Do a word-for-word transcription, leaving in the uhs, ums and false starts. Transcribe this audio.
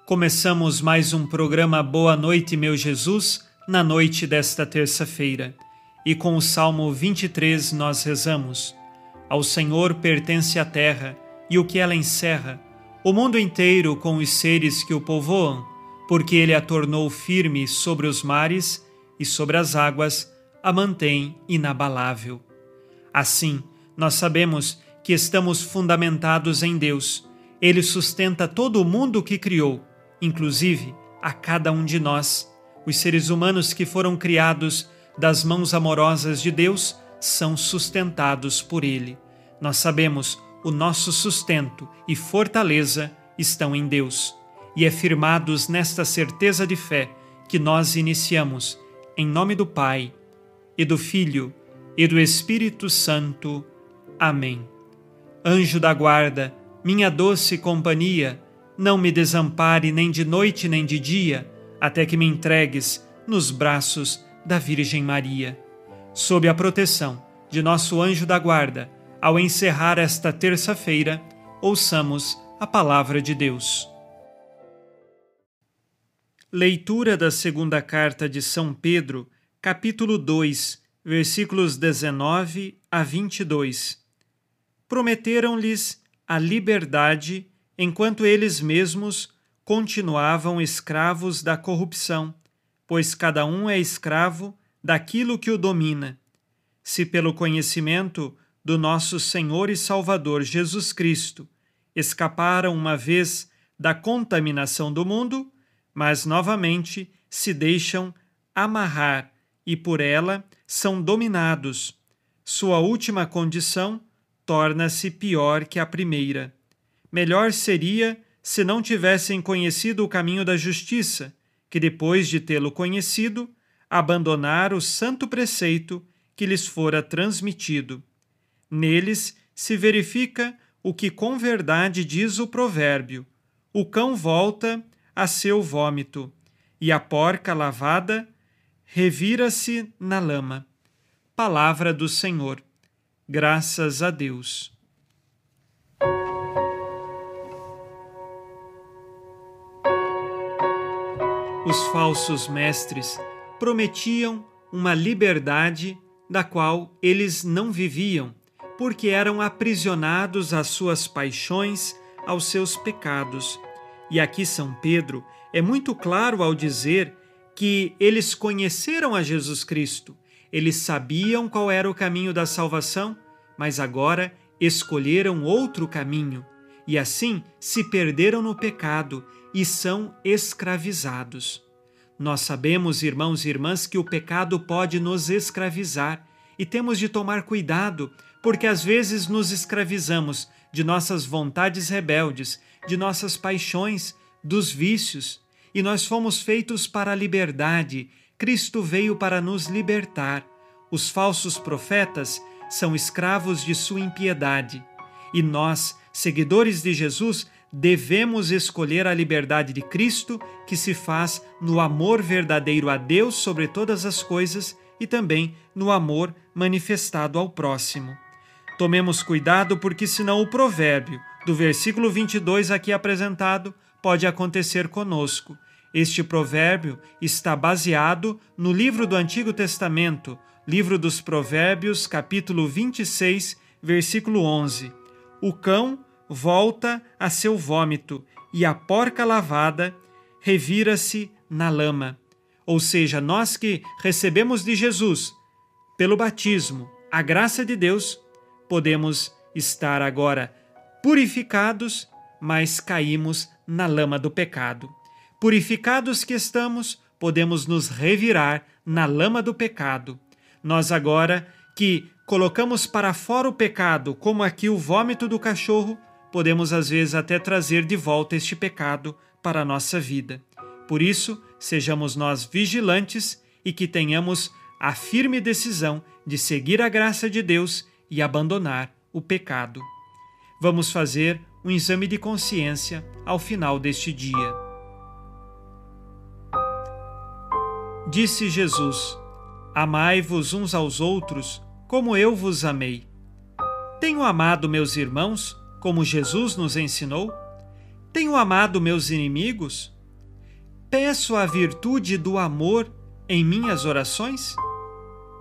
Começamos mais um programa Boa Noite, meu Jesus, na noite desta terça-feira. E com o Salmo vinte e três nós rezamos: Ao Senhor pertence a terra e o que ela encerra, o mundo inteiro com os seres que o povoam, porque Ele a tornou firme sobre os mares e sobre as águas a mantém inabalável. Assim, nós sabemos que estamos fundamentados em Deus. Ele sustenta todo o mundo que criou, inclusive a cada um de nós. Os seres humanos que foram criados das mãos amorosas de Deus são sustentados por Ele. Nós sabemos, o nosso sustento e fortaleza estão em Deus. E é firmados nesta certeza de fé que nós iniciamos, em nome do Pai, e do Filho, e do Espírito Santo. Amém. Anjo da guarda, minha doce companhia, não me desampare nem de noite nem de dia, até que me entregues nos braços da Virgem Maria. Sob a proteção de nosso anjo da guarda, ao encerrar esta terça-feira, ouçamos a palavra de Deus. Leitura da segunda carta de São Pedro, capítulo dois, versículos dezenove a vinte e dois. Prometeram-lhes a liberdade enquanto eles mesmos continuavam escravos da corrupção, pois cada um é escravo daquilo que o domina. Se pelo conhecimento do nosso Senhor e Salvador Jesus Cristo escaparam uma vez da contaminação do mundo, mas novamente se deixam amarrar e por ela são dominados, sua última condição torna-se pior que a primeira. Melhor seria se não tivessem conhecido o caminho da justiça, que depois de tê-lo conhecido, abandonar o santo preceito que lhes fora transmitido. Neles se verifica o que com verdade diz o provérbio: o cão volta a seu vômito, e a porca lavada revira-se na lama. Palavra do Senhor. Graças a Deus. Os falsos mestres prometiam uma liberdade da qual eles não viviam, porque eram aprisionados às suas paixões, aos seus pecados. E aqui São Pedro é muito claro ao dizer que eles conheceram a Jesus Cristo, eles sabiam qual era o caminho da salvação, mas agora escolheram outro caminho, e assim se perderam no pecado e são escravizados. Nós sabemos, irmãos e irmãs, que o pecado pode nos escravizar e temos de tomar cuidado, porque às vezes nos escravizamos de nossas vontades rebeldes, de nossas paixões, dos vícios, e nós fomos feitos para a liberdade. Cristo veio para nos libertar. Os falsos profetas são escravos de sua impiedade, e nós, seguidores de Jesus, devemos escolher a liberdade de Cristo, que se faz no amor verdadeiro a Deus sobre todas as coisas e também no amor manifestado ao próximo. Tomemos cuidado, porque senão o provérbio do versículo vinte e dois aqui apresentado pode acontecer conosco. Este provérbio está baseado no livro do Antigo Testamento, livro dos Provérbios, capítulo vinte e seis, versículo onze. O cão volta a seu vômito, e a porca lavada revira-se na lama. Ou seja, nós que recebemos de Jesus, pelo batismo, a graça de Deus, podemos estar agora purificados, mas caímos na lama do pecado. Purificados que estamos, podemos nos revirar na lama do pecado. Nós agora que colocamos para fora o pecado, como aqui o vômito do cachorro, podemos às vezes até trazer de volta este pecado para a nossa vida. Por isso, sejamos nós vigilantes e que tenhamos a firme decisão de seguir a graça de Deus e abandonar o pecado. Vamos fazer um exame de consciência ao final deste dia. Disse Jesus: Amai-vos uns aos outros como eu vos amei. Tenho amado meus irmãos como Jesus nos ensinou? Tenho amado meus inimigos peço a virtude do amor em minhas orações?